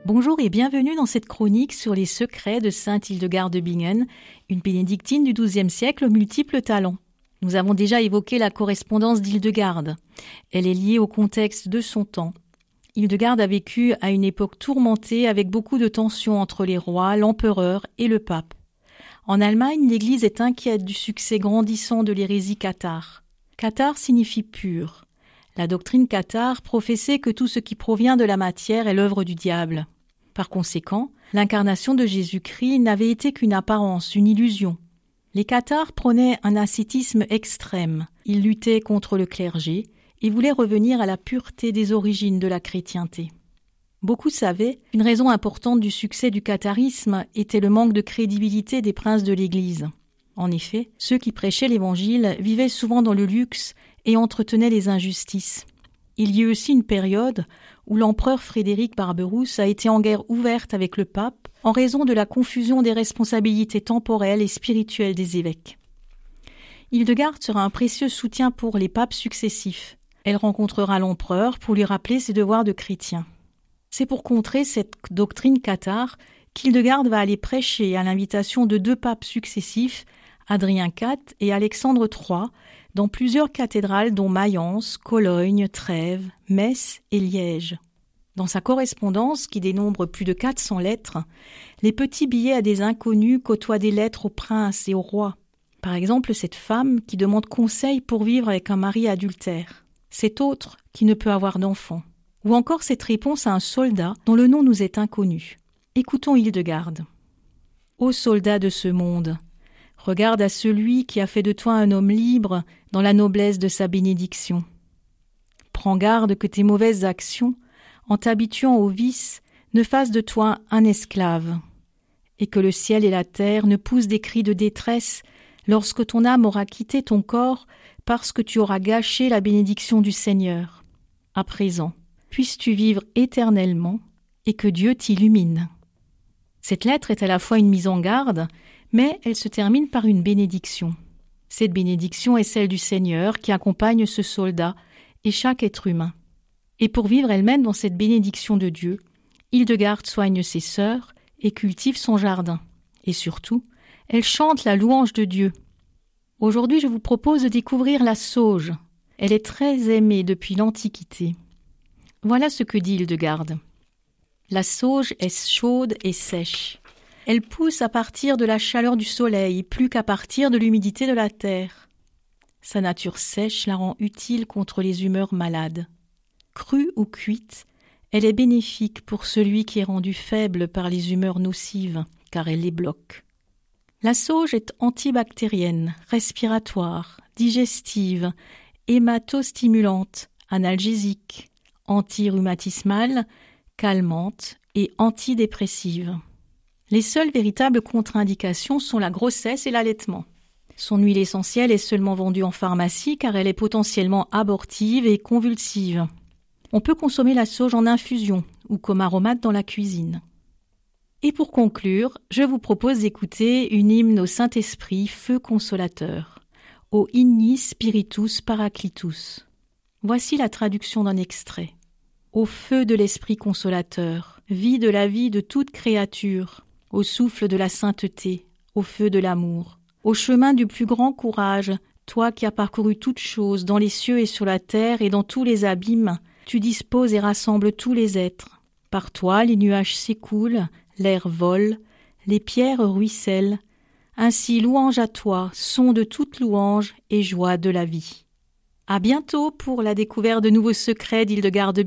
Bonjour et bienvenue dans cette chronique sur les secrets de Sainte Hildegarde de Bingen, une bénédictine du XIIe siècle aux multiples talents. Nous avons déjà évoqué la correspondance d'Hildegarde. Elle est liée au contexte de son temps. Hildegarde a vécu à une époque tourmentée avec beaucoup de tensions entre les rois, l'empereur et le pape. En Allemagne, l'Église est inquiète du succès grandissant de l'hérésie cathare. Cathare signifie pur. La doctrine cathare professait que tout ce qui provient de la matière est l'œuvre du diable. Par conséquent, l'incarnation de Jésus-Christ n'avait été qu'une apparence, une illusion. Les cathares prônaient un ascétisme extrême. Ils luttaient contre le clergé et voulaient revenir à la pureté des origines de la chrétienté. Beaucoup savaient qu'une raison importante du succès du catharisme était le manque de crédibilité des princes de l'Église. En effet, ceux qui prêchaient l'Évangile vivaient souvent dans le luxe et entretenaient les injustices. Il y eut aussi une période où l'empereur Frédéric Barberousse a été en guerre ouverte avec le pape en raison de la confusion des responsabilités temporelles et spirituelles des évêques. Hildegarde sera un précieux soutien pour les papes successifs. Elle rencontrera l'empereur pour lui rappeler ses devoirs de chrétien. C'est pour contrer cette doctrine cathare qu'Hildegarde va aller prêcher à l'invitation de 2 papes successifs, Adrien IV et Alexandre III, dans plusieurs cathédrales dont Mayence, Cologne, Trèves, Metz et Liège. Dans sa correspondance, qui dénombre plus de 400 lettres, les petits billets à des inconnus côtoient des lettres aux princes et aux rois. Par exemple, cette femme qui demande conseil pour vivre avec un mari adultère. Cet autre qui ne peut avoir d'enfant. Ou encore cette réponse à un soldat dont le nom nous est inconnu. Écoutons Hildegarde. « Ô soldat de ce monde, regarde à celui qui a fait de toi un homme libre dans la noblesse de sa bénédiction. Prends garde que tes mauvaises actions, en t'habituant au vice, ne fassent de toi un esclave, et que le ciel et la terre ne poussent des cris de détresse lorsque ton âme aura quitté ton corps parce que tu auras gâché la bénédiction du Seigneur. À présent, puisses-tu vivre éternellement et que Dieu t'illumine. » Cette lettre est à la fois une mise en garde, mais elle se termine par une bénédiction. Cette bénédiction est celle du Seigneur qui accompagne ce soldat et chaque être humain. Et pour vivre elle-même dans cette bénédiction de Dieu, Hildegarde soigne ses sœurs et cultive son jardin. Et surtout, elle chante la louange de Dieu. Aujourd'hui, je vous propose de découvrir la sauge. Elle est très aimée depuis l'Antiquité. Voilà ce que dit Hildegarde. La sauge est chaude et sèche. Elle pousse à partir de la chaleur du soleil, plus qu'à partir de l'humidité de la terre. Sa nature sèche la rend utile contre les humeurs malades. Crue ou cuite, elle est bénéfique pour celui qui est rendu faible par les humeurs nocives, car elle les bloque. La sauge est antibactérienne, respiratoire, digestive, hématostimulante, analgésique, antirhumatismale, calmante et antidépressive. Les seules véritables contre-indications sont la grossesse et l'allaitement. Son huile essentielle est seulement vendue en pharmacie car elle est potentiellement abortive et convulsive. On peut consommer la sauge en infusion ou comme aromate dans la cuisine. Et pour conclure, je vous propose d'écouter une hymne au Saint-Esprit, feu consolateur, au Igni Spiritus Paraclitus. Voici la traduction d'un extrait. Au feu de l'Esprit consolateur, vie de la vie de toute créature, au souffle de la sainteté, au feu de l'amour, au chemin du plus grand courage, toi qui as parcouru toutes choses dans les cieux et sur la terre et dans tous les abîmes, tu disposes et rassembles tous les êtres. Par toi, les nuages s'écoulent, l'air vole, les pierres ruissellent. Ainsi, louange à toi, son de toute louange et joie de la vie. À bientôt pour la découverte de nouveaux secrets d'Hildegarde de